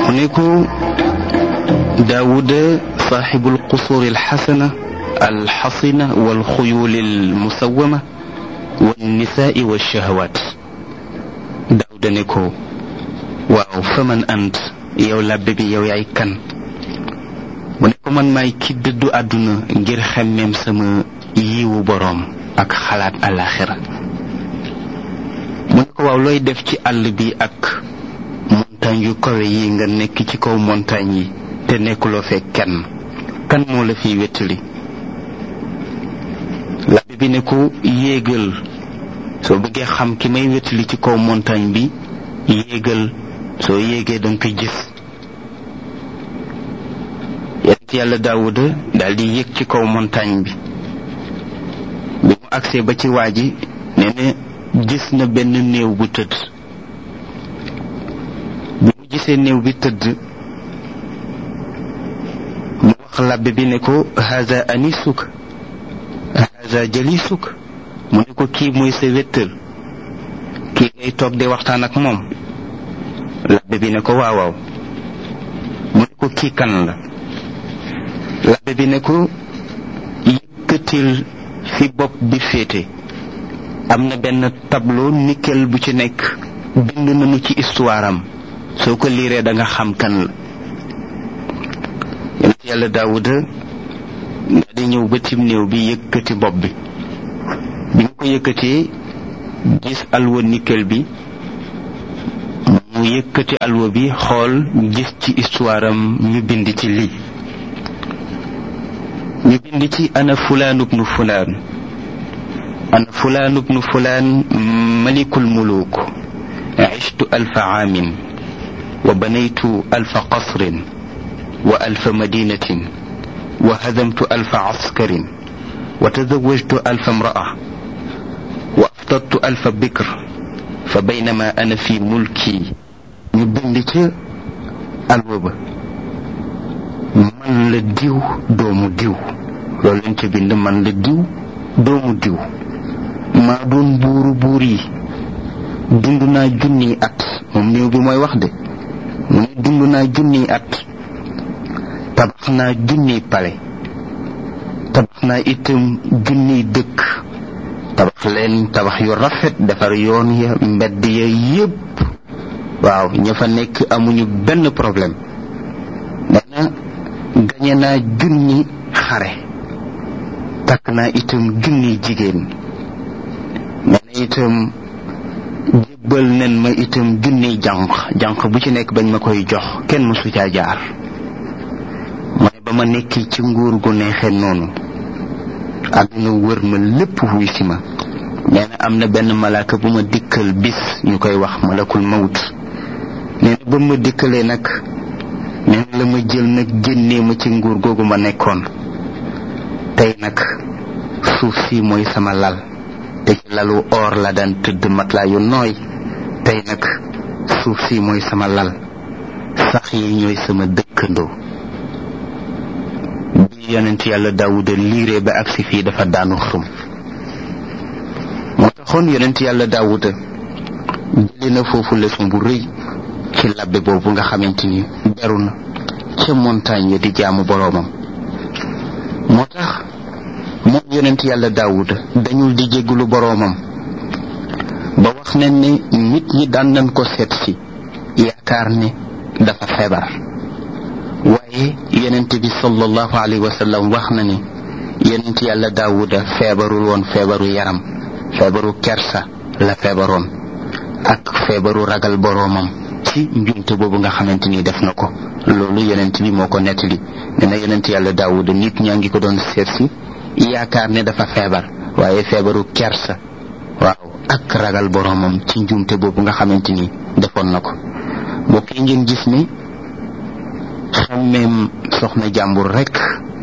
mu ne ko daawuda saaxibul qusuuri alxasana alxasina walxuyuuli almusawama wannisaai walshahwaat. daawuda ne ko waaw faman ant, yow labbe bi yow yaay kan? mu ne ko man maay ki dëddu àdduna ngir xemmeem sama yiwu boroom ak xalaat àllaaxira. mu ne ko waaw looy def ci àll bi ak montagne yu kawe yi nga nekk ci kaw montagne yi te nekkuloo fekk kenn, kan moo la fiy wettali? labbe bi ne ko yéegal, soo bëggee xam ki may wettali ci kaw montagne bi yéegal, soo yéegee danga koy gis. yonent yàlla daawuda daal di yéeg ci kaw montagne bi mu agsee ba ci waa ji nee na gis na benn néew bu tëdd. bi mu gisee néew bi tëdd mu wax labbe bi ne ko haza anisuk haza jalisuk, mu ne ko kii mooy sa wéttal, kii ngay toog di waxtaan ak moom. labbe bi ne ko waaw waaw. mu ne ko kii kan la? labbe bi ne ko yëkkatil fi bopp bi féete, am na benn tableau nickel bu ci nekk, bind nañu ci histoire am, soo ko liiree da nga xam kan la. yonent yàlla daawuda nga di ñëw ba tim néew bi yëkkati bopp bi. bi nga ko yëkkatee gis alwa nickel bi, mu yëkkati alwa bi xool gis ci histoire am ñu bind ci lii, ñu bind ci ana fulaan ibnu fulaan, ana fulaan ibnu fulaan malikul muluk, عشت 1000 عام وبنيت 1000 قصر و1000 مدينة وهزمت 1000 عسكر وتزوجت 1000 امرأة وأفطرت 1000 بكر فبينما أنا في ملكي ñu bind ca alwa ba man la diw doomu diw, loolu lañ ca bind, man la diw doomu diw, maa doon buuru buur yi, dund naa junniy at. moom néew bi mooy wax de, mu ne dund naa junniy at, tabax naa junniy pale, tabax naa itam junniy dëkk, tabax leen tabax yu rafet, defar yoon ya mbedd ya yépp, waaw ña fa nekk amuñu benn problème. nee na gañe naa junni xare, takk naa itam junniy jigéen, nee na itam jébbal nen ma itam junniy jànq bu ci nekk bañ ma koy jox kenn mësu caa jaar. mu ne ba ma nekk ci nguur gu neexee noonu, àdduna wër ma lépp wuy si ma. nee na am na benn malaaka bu ma dikkal bis ñu koy wax malakul mawt. nee na ba ma dikkalee nag, nee na la ma jël nag génnee ma ci nguur googu ma nekkoon. tey nag suuf si mooy sama lal, te ci lalu or la daan tëdd matelas yu nooy. tey nag suuf si mooy sama lal, sax yi ñooy sama dëkkandoo. bi yonent yàlla daawuda liiree ba agsi fii dafa daanu xrum. moo taxoon yonent yàlla daawuda jëlee na foofu leçon bu rëy ci labbe boobu nga xamante ni beru na ca montagne ya di jaamu boroomam. moo tax moom yonent yàlla daawuda dañul di jéggulu boroomam ba wax nañ ne nit ñi daan nañ ko seet si yaakaar ne dafa feebar, waaye yonent bi sallallahu alayhi wa sallam wax na ne yonent yàlla daawuda feebarul woon feebaru yaram, feebaru kersa la feebaroon ak feebaru ragal boroomam ci njumte boobu nga xamante ni def na ko. loolu yonent bi moo ko nettali. nee na yonent yàlla daawuda nit ñaa ngi ko doon seet si yaakaar ne dafa feebar, waaye feebaru kersa, waaw, ak ragal boroomam ci njumte boobu nga xamante ni defoon na ko. mbokk yi ngeen gis ni xammeem soxna jàmbur rekk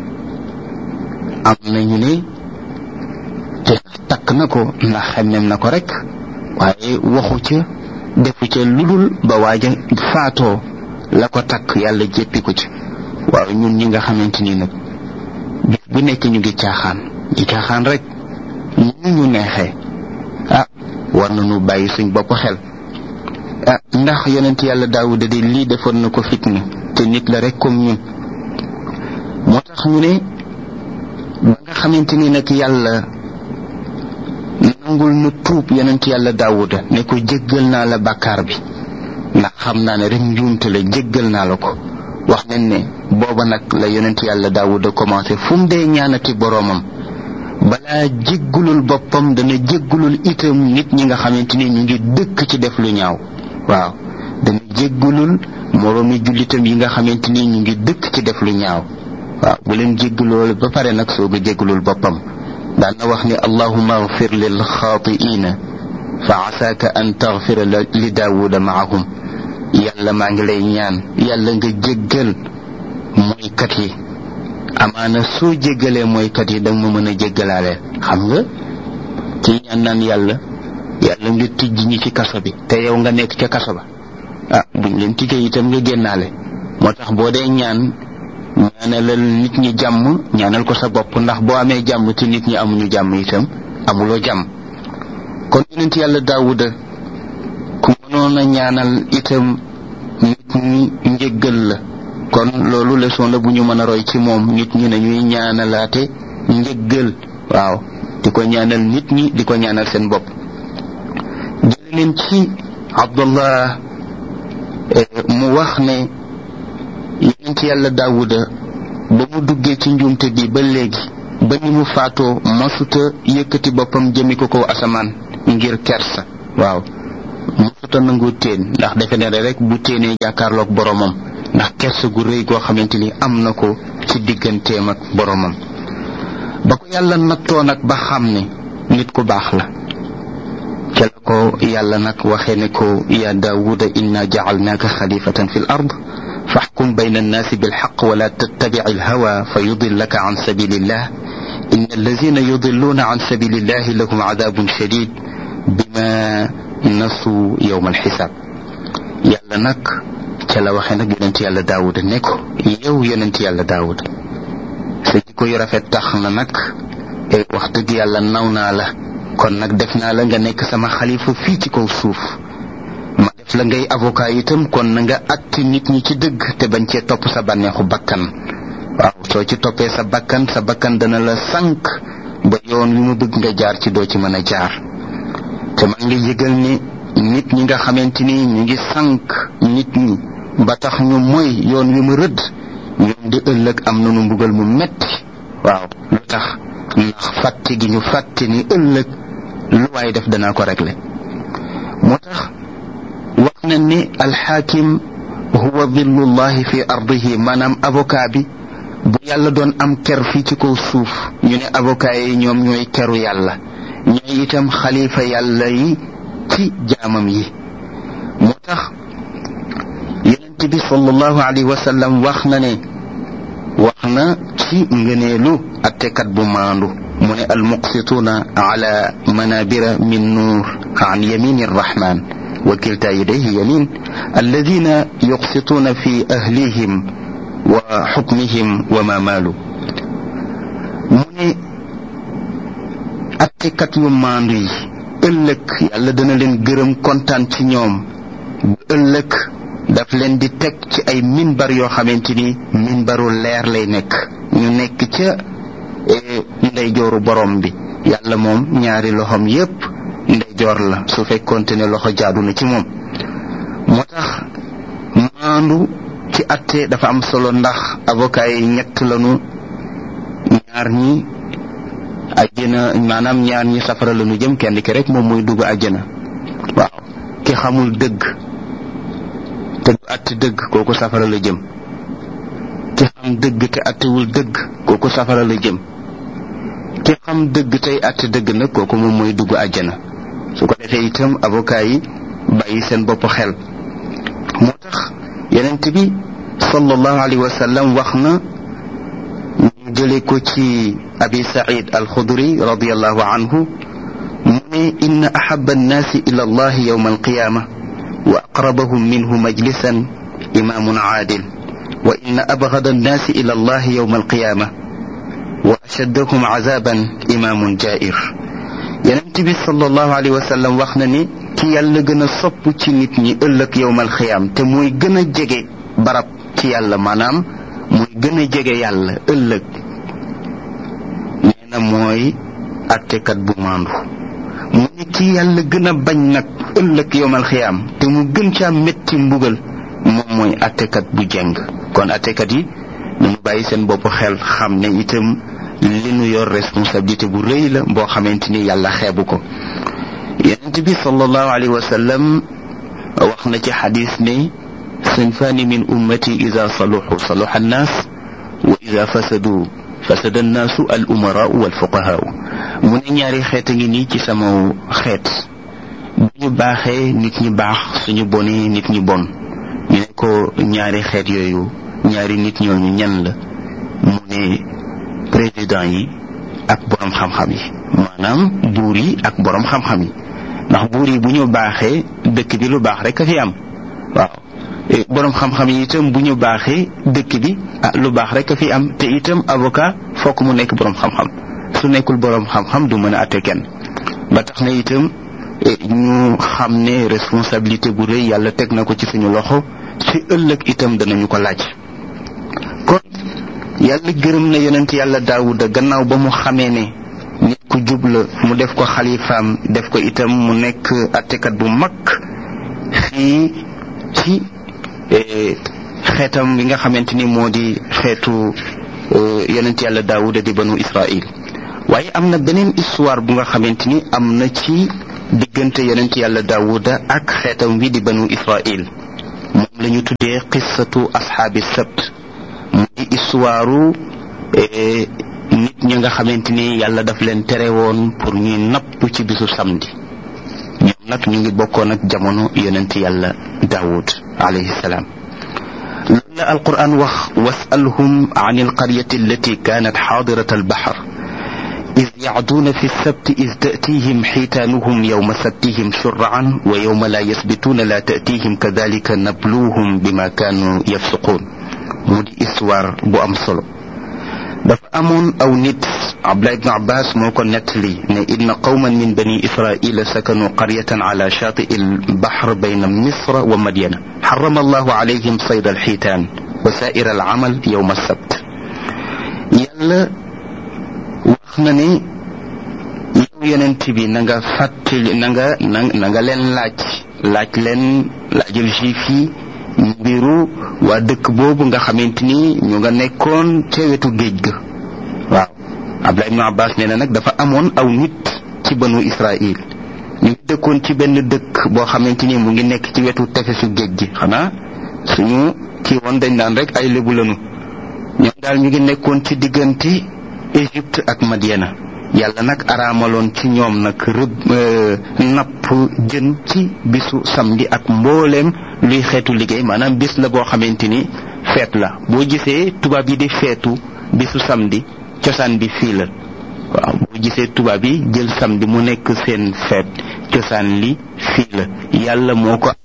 am nañu ne te takk na ko ndax xammeem na ko rekk, waaye waxu ca defu ca ludul ba waaja faatoo la ko takk yàlla jéppi ko ci. waaw ñun ñi nga xamante ni nag bis bu nekk ñu ngi caaxaan rek ñu neexee, war nañu bàyyi suñ bopp xel. ndax yonent yàlla daawuda de lii defoon na ko fitna te nit la rek comme ñun. moo tax ñu ne ba nga xamante ni nag yàlla nangul na tuub yonent yàlla daawuda ne ko jéggal naa la bàkkaar bi ndax xam naa ne rek njuumte la, jéggal naa la ko. wax nañ ne booba nag la yonent yàlla daawuda commencé fu mu dee ñaanati boroomam balaa jéggulul boppam dana jéggulul itam nit ñi nga xamante ni ñu ngi dëkk ci def lu ñaaw. waaw dana jéggulul moroomi jullitam yi nga xamante ni ñu ngi dëkk ci def lu ñaaw. waaw bu leen jéggulul ba pare nag soog a jéggulul boppam. daan na wax ni allahumma agfir lil xaatiina fa asaaka an tagfira li daawuda maahum. yàlla maa ngi lay ñaan yàlla nga jéggal mooykat yi, amaana soo jéggalee mooykat yi danga ma mën a jéggalaale. xam nga ci ñaan naan yàlla nga tijj ñi ci kaso bi te yow nga nekk ca kaso ba, buñ leen tijjee itam nga génnaale. moo tax boo dee ñaanalal nit ñi jàmm, ñaanal ko sa bopp, ndax boo amee jàmm te nit ñi amuñu jàmm itam amuloo jàmm. kon yonent yàlla daawuda ku mënoon a ñaanal itam nit ñi njéggal la. kon loolu leçon la bu ñu mën a roy ci moom, nit ñi nañuy ñaanalaate njéggal. waaw di ko ñaanal nit ñi, di ko ñaanal seen bopp. jële leen ci Abdullah mu wax ne yonent yàlla daawuda ba mu duggee ci njuumte bi ba léegi ba ni mu faatoo masuta yëkkati boppam jëmi ko kaw asamaan ngir kersa. waaw masuta nangu teen, ndax defe ne rek bu téenee jàkkaarloog boromam, ndax kersa gu rëy goo xamante ni am na ko ci digganteem ak boromam. ba ko yàlla nattoo nag ba xam ne nit ku baax la, ca la ko yàlla nag waxee ne ko ya daawuda inna jacalnaaka xalifatan fi l ard faxkum bayna annaasi bilxaq wala tattabic alhawa fa yudillaka an sabilillah inna allazina yudilluuna an sabilillahi lahum cadabun shadid bima nasu yowma alxisaab. yàlla nag ca la waxee nag yonent yàlla daawuda ne ko yow yonent yàlla daawuda sa jikko yu rafet tax na nag wax dëgg yàlla naw naa la, kon nag def naa la nga nekk sama xalifa fii ci kaw suuf. ma def la ngay avocat itam, kon na nga atti nit ñi ci dëgg te bañ cee topp sa bànneexu bakkan. waaw soo ci toppee sa bakkan dana la sànq ba yoon wi mu bëgg nga jaar ci doo ci mën a jaar. te maa ngi yëgal ne nit ñi nga xamante ni ñu ngi sànq nit ñi ba tax ñu mooy yoon wi mu rëdd, ñoom di ëllëg am nañu mbugal mu metti. waaw lu tax? ndax fàtte gi ñu fàtte ni ëllëg lu waay def danaa ko régler. moo tax wax na ni alxaakim huwa dillullahi fi ardihi, maanaam avocat bi bu yàlla doon am ker fii ci kaw suuf, ñu ne avocat yi ñoom ñooy keru yàlla, ñooy itam xalifa yàlla yi ci jaamam yi. moo tax yonent bi sallallahu alayhi wa sallam wax na ci ngëneelu attekat bu maandu, mu ne almuqsituuna ala manabira min nuur an yamini arrahman wa kilta yadayhi yamin alladina yuqsituuna fi ahlihim wa xukmihim wa ma maalu. mu ne attekat yu maandu yi ëllëg yàlla dana leen gërëm kontaan ci ñoom, ëllëg daf leen di teg ci ay minbar yoo xamante ni minbaru leer lay nekk, ñu nekk ca ndeyjooru borom bi. yàlla moom ñaari loxoom yépp ndeyjoor la su fekkoonte ne loxo jaadu na ci moom. moo tax maandu ci atte dafa am solo, ndax avocat yi ñett lañu, ñaar ñi àjjana, maanaam ñaar ñi safara lañu jëm, kenn ki rek moom mooy dugg àjjana. waaw ki xamul dëgg te du atte dëgg kooku safara la jëm, ki xam dëgg te attewul dëgg kooku safara la jëm, ki xam dëgg tey atte dëgg nag kooku moom mooy dugg àjjana. su ko defee itam avocat yi bàyyi seen bopp xel. moo tax yonent bi sallallahu alayhi wa sallam wax na, ñu jële ko ci abi said alxudri radiallahu anhu, mu ne inna ahaba annaasi ila allahi yawma alqiyama wa aqrabahum minhu majlisan imamun aadil wa inna abgada annaasi ila allahi yawma alqiyama wa ashaddahum azaban imamun jair. yonent bi sallallahu alayhi wa sallam wax na ni ki yàlla gën a sopp ci nit ñi ëllëg yowmal xiyaam te mooy gën a jege barab ci yàlla maanaam mooy gën a jege yàlla ëllëg nee na mooy attekat bu maandu mu ne ki yàlla gën a bañ nag ëllëg yowmal xiyaam te mu gën caa métti mbugal moom mooy attekat bu jeng kon attekat yi nañu bàyyi seen bopp xel xam ne itam li nu yor responsabilité bu rëy la boo xamante ni yàlla xeebu ko yonent bi sallallahu alayhi wa sallam wax na ci xadis ne sinfaani min ummati ida saluxu saluxa annaas wa ida fasadu fasada annaasu al umaraau wal fuqahaau mu ne ñaari xeet a ngi nii ci sama xeet bu ñu baaxee nit ñi baax suñu bonee nit ñi bon ñu ne ko ñaari xeet yooyu ñaari nit ñooñu ñan la mu ne président yi ak borom xam-xam yi maanaam buur yi ak borom xam-xam yi ndax buur yi bu ñu baaxee dëkk bi lu baax rek a fi am waaw borom xam-xam yi itam bu ñu baaxee dëkk bi lu baax rek a fi am te itam avocat fokk mu nekk borom xam-xam su nekkul borom xam-xam du mën a atte kenn ba tax na itam ñu xam ne responsabilité bu rëy yàlla teg na ko ci suñu loxo ci ëllëg itam danañu ko laaj kon yàlla gërëm na yonent yàlla daawuda gannaaw ba mu xamee ne nit ku jub la mu def ko xalifaam def ko itam mu nekk attekat bu mag fii ci xeetam bi nga xamante ni moo di xeetu yonent yàlla daawuda di banu israil waaye am na beneen histoire bu nga xamante ni am na ci diggante yonent yàlla daawuda ak xeetam bi di banu israil moom la ñu tuddee qissatu ashaabi sabt mu di histoire nit ñi nga xamante ni yàlla daf leen tere woon pour ñuy napp ci bisu samedi ñoom nag ñu ngi bokkoon ak jamono yonent yàlla daawud alayhi salaam loolu la alquran wax wasalhum an alqaryati allati kanat xaadirat albaxar إذ يعدون في السبت إذ تأتيهم حيتانهم يوم سبتهم شرعا ويوم لا يسبتون لا تأتيهم كذلك نبلوهم بما كانوا يفسقون مودي إسوار بو أم solo dafa amoon aw nit Abdullah ibn Abbas moo ko nettali ne inna qawman min bani israila sakanu qaryatan ala shaati'i al-bahr bayna misra wa madyana harrama allahu alayhim sayda al-hiitaan wa saa'ira al-amal yawma as-sabt yàlla wax na ne yow yonent bi na nga fàttali na nga leen laaj leen laajal juif yi mbiru waa dëkk boobu nga xamante ni ñu nga nekkoon ca wetu géej ga waaw Abdullah ibn Abbas nee na nag dafa amoon aw nit ci banu Israil ñu ngi dëkkoon ci benn dëkk boo xamante ni mu ngi nekk ci wetu tefesu géej gi xanaa suñu kii woon dañ daan rek ay lébu lanu ñoom daal ñu ngi nekkoon ci diggante Égypte ak Madiana yàlla nag araamaloon ci ñoom nag napp jën ci bisu samedi ak mbooleem luy xeetu liggéey maanaam bis la boo xamante ni feet la boo gisee tubaab yi di feetu bisu samedi cosaan bi fii la waaw boo gisee tubaab yi jël samedi mu nekk seen feet cosaan li fii la yàlla moo ko